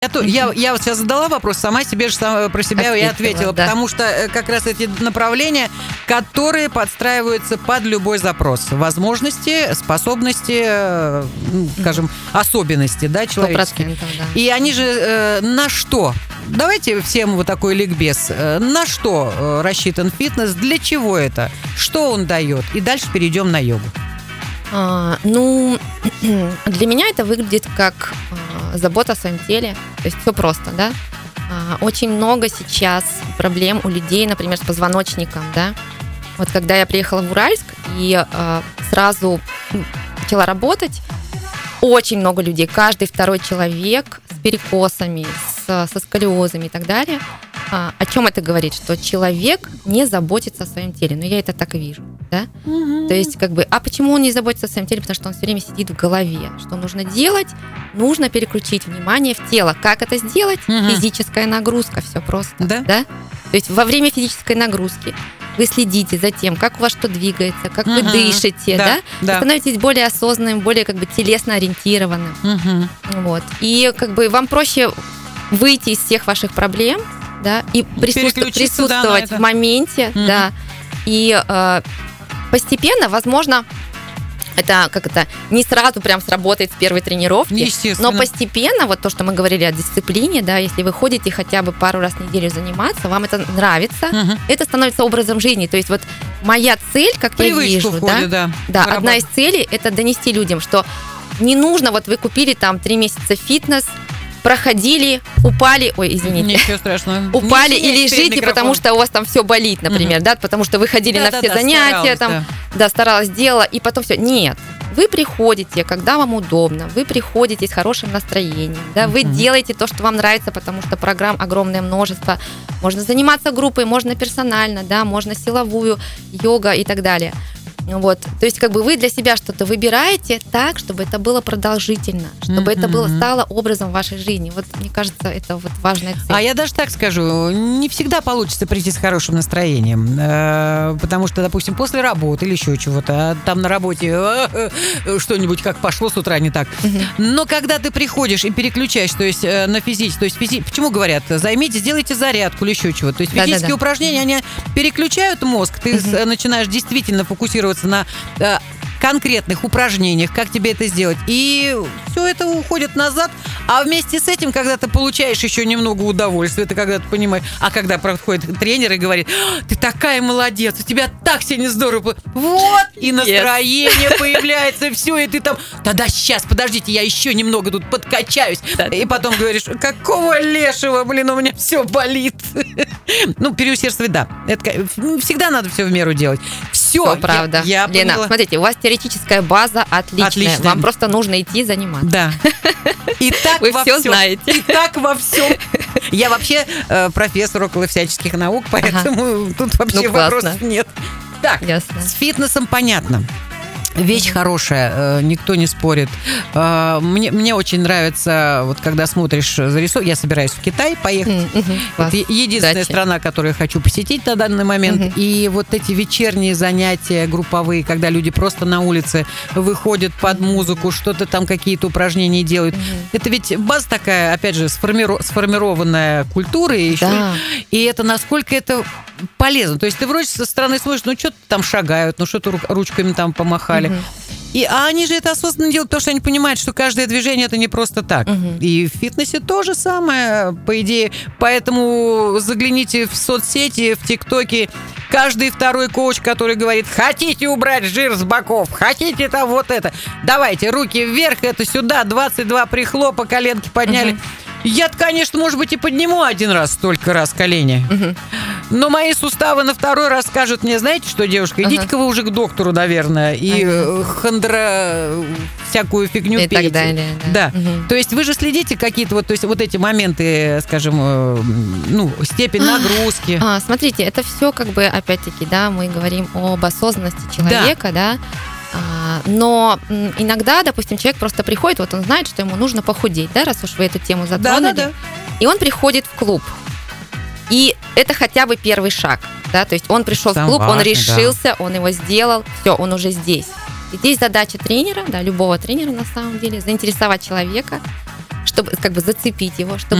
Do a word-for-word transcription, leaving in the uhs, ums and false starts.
Я, то, я, я вот сейчас задала вопрос, сама себе же сама, про себя ответила, и ответила, да. Потому что как раз эти направления, которые подстраиваются под любой запрос. Возможности, способности, ну, скажем, особенности, да, человеческие. Да. И они же э, на что? Давайте всем вот такой ликбез. На что рассчитан фитнес? Для чего это? Что он дает? И дальше перейдем на йогу. А, ну, для меня это выглядит как а, забота о своем теле. То есть все просто, да. А, очень много сейчас проблем у людей, например, с позвоночником, да. Вот когда я приехала в Уральск и а, сразу начала работать, очень много людей, каждый второй человек с перекосами, с, со сколиозами и так далее. А, о чем это говорит? Что человек не заботится о своем теле. Ну, я это так и вижу, да? Угу. То есть, как бы, а почему он не заботится о своем теле? Потому что он все время сидит в голове. Что нужно делать? Нужно переключить внимание в тело. Как это сделать? Угу. Физическая нагрузка, все просто, да? да? То есть, во время физической нагрузки вы следите за тем, как у вас что двигается, как угу. вы дышите, да? да? да. Вы становитесь более осознанным, более, как бы, телесно ориентированным. Угу. Вот. И, как бы, вам проще выйти из всех ваших проблем, да, и присутствовать, присутствовать да, в моменте, mm-hmm. да, и э, постепенно, возможно, это как это не сразу прям сработает с первой тренировки, но постепенно, вот то, что мы говорили о дисциплине, да, если вы ходите хотя бы пару раз в неделю заниматься, вам это нравится, mm-hmm. это становится образом жизни, то есть вот моя цель, как Привычку я вижу, входит, да, да, да одна из целей это донести людям, что не нужно, вот вы купили там три месяца фитнес, проходили, упали, ой, извините, ничего страшного, упали и лежите, потому что у вас там все болит, например, угу. да, потому что вы ходили да, на да, все да, занятия, старалась, там, да. да, старалась, делала, и потом все. Нет, вы приходите, когда вам удобно, вы приходите с хорошим настроением, да, угу. вы делаете то, что вам нравится, потому что программ огромное множество. Можно заниматься группой, можно персонально, да, можно силовую, йога и так далее. Вот. То есть, как бы вы для себя что-то выбираете так, чтобы это было продолжительно, чтобы mm-hmm. это было стало образом вашей жизни. Вот, мне кажется, это вот важная цель. А я даже так скажу, не всегда получится прийти с хорошим настроением, потому что, допустим, после работы или еще чего-то, там на работе что-нибудь как пошло с утра не так. Mm-hmm. Но когда ты приходишь и переключаешь, то есть на физически, то есть физи... почему говорят, займите, сделайте зарядку или еще чего-то. То есть физические Да-да-да. упражнения, они переключают мозг, ты mm-hmm. начинаешь действительно фокусироваться на э, конкретных упражнениях, как тебе это сделать. И все это уходит назад. А вместе с этим, когда ты получаешь еще немного удовольствия, ты когда ты понимаешь, а когда проходит тренер и говорит, ты такая молодец, у тебя так сегодня здорово. Вот, и настроение yes. появляется, все, и ты там, тогда сейчас, подождите, я еще немного тут подкачаюсь. И потом говоришь, какого лешего, блин, у меня все болит. Ну, переусердствовать, да. Это, всегда надо все в меру делать. Все, Все правда. Я, я Лена, поняла. Смотрите, у вас теоретическая база отличная. Отличная. Вам просто нужно идти заниматься. Да. И так Вы во все всем. знаете. И так во всем. Я вообще э, профессор около всяческих наук, поэтому ага. тут вообще ну, вопросов нет. Так, Ясно. С фитнесом понятно. Вещь mm-hmm. хорошая, никто не спорит. Мне, мне очень нравится, вот когда смотришь зарисовки, я собираюсь в Китай поехать. Mm-hmm. Это единственная Удачи. страна, которую я хочу посетить на данный момент. Mm-hmm. И вот эти вечерние занятия групповые, когда люди просто на улице выходят под музыку, что-то там, какие-то упражнения делают. Mm-hmm. Это ведь база такая, опять же, сформиров... сформированная культура. И, да. и это насколько это полезно. То есть ты вроде со стороны смотришь, ну что-то там шагают, ну что-то ручками там помахали. Uh-huh. И, а они же это осознанно делают, потому что они понимают, что каждое движение это не просто так. Uh-huh. И в фитнесе то же самое, по идее. Поэтому загляните в соцсети, в ТикТоке. Каждый второй коуч, который говорит, хотите убрать жир с боков, хотите там вот это, давайте руки вверх, это сюда, двадцать два прихлопа, коленки подняли. Uh-huh. Я-то, конечно, может быть, и подниму один раз столько раз колени. Uh-huh. Но мои суставы на второй раз скажут мне, знаете что, девушка, идите-ка вы уже к доктору, наверное, и ага. хандра всякую фигню и пейте. Так далее, да. да. Угу. То есть вы же следите какие-то вот, то есть вот эти моменты, скажем, ну, степень нагрузки. А, смотрите, это все как бы, опять-таки, да, мы говорим об осознанности человека, да, да? А, но иногда, допустим, человек просто приходит, вот он знает, что ему нужно похудеть, да, раз уж вы эту тему затронули, да, да, да. и он приходит в клуб. И это хотя бы первый шаг, да, то есть он пришел Сам в клуб, важный, он решился, да. он его сделал, все, он уже здесь. И здесь задача тренера, да, любого тренера на самом деле, заинтересовать человека, чтобы как бы зацепить его, чтобы